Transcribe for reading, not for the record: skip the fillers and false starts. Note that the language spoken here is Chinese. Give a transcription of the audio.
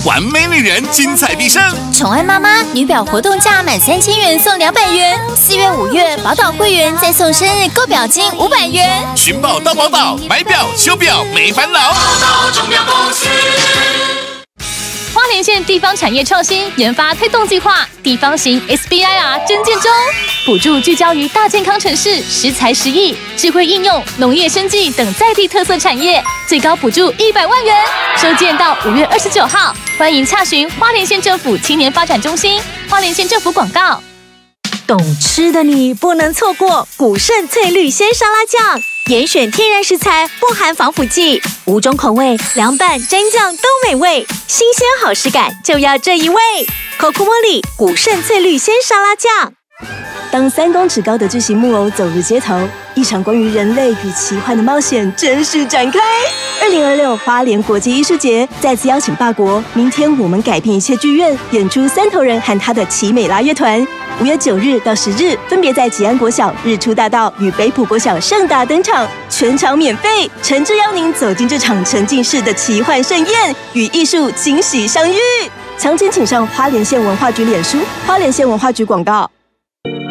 完美女人精彩必胜。 宠爱妈妈女表活动价满3000元送200元，4月5月宝岛会员再送生日购表金500元。 寻宝到宝岛，买表修表没烦恼。 宝岛钟表公司。 花莲县地方产业创新研发推动计划地方型 SBIR 征件中，补助聚焦于大健康城市、食材实益、智慧应用、农业生技等在地特色产业，最高补助100万元。收件到5月29号，欢迎洽询花莲县政府青年发展中心。花莲县政府广告。 懂吃的你不能错过古胜翠绿鲜沙拉酱，严选天然食材，不含防腐剂，5种口味，凉拌、蘸酱都美味，新鲜好食感就要这一味。Kokumori 古胜翠绿鲜沙拉酱。当3公尺高的巨型木偶走入街头，一场关于人类与奇幻的冒险正式展开。2026花莲国际艺术节再次邀请法国明天我们改变一切剧院演出3头人和他的奇美拉乐团，5月9日到10日分别在吉安国小、日出大道与北埔国小盛大登场，全场免费，诚挚邀您走进这场沉浸式的奇幻盛宴，与艺术惊喜相遇。详情请上花莲县文化局脸书、花莲县文化局广告。